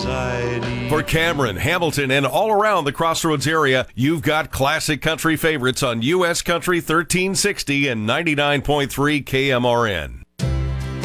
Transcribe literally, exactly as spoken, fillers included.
society. For Cameron, Hamilton, and all around the Crossroads area, you've got classic country favorites on U S Country thirteen sixty and ninety-nine point three K M R N.